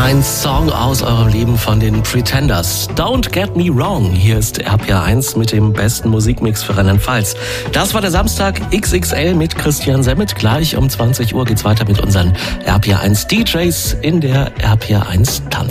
Ein Song aus eurem Leben von den Pretenders. Don't Get Me Wrong. Hier ist RPR1 mit dem besten Musikmix für Rheinland-Pfalz. Das war der Samstag XXL mit Christian Semmet. Gleich um 20 Uhr geht's weiter mit unseren RPR1 DJs in der RPR1 Tanz.